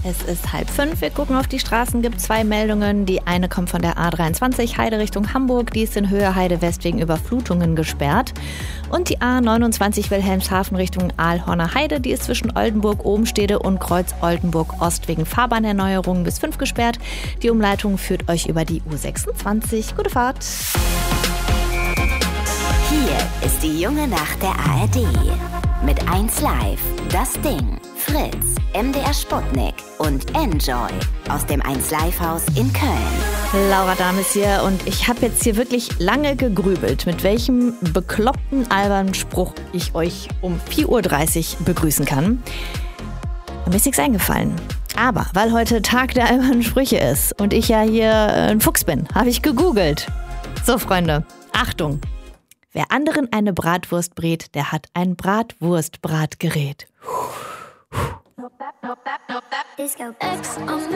Es ist 4:30. Wir gucken auf die Straßen. Gibt 2 Meldungen. Die eine kommt von der A23 Heide Richtung Hamburg. Die ist in Höhe Heide West wegen Überflutungen gesperrt. Und die A29 Wilhelmshaven Richtung Aalhorner Heide. Die ist zwischen Oldenburg, Obenstede und Kreuz Oldenburg Ost wegen Fahrbahnerneuerungen bis 5 gesperrt. Die Umleitung führt euch über die U26. Gute Fahrt. Hier ist die junge Nacht der ARD. Mit 1Live, Das Ding, Fritz, MDR Sputnik und Enjoy aus dem 1Live-Haus in Köln. Laura Dames hier und ich habe jetzt hier wirklich lange gegrübelt, mit welchem bekloppten, albernen Spruch ich euch um 4:30 Uhr begrüßen kann. Mir ist nichts eingefallen. Aber weil heute Tag der albernen Sprüche ist und ich ja hier ein Fuchs bin, habe ich gegoogelt. So, Freunde, Achtung! Wer anderen eine Bratwurst brät, der hat ein Bratwurstbratgerät.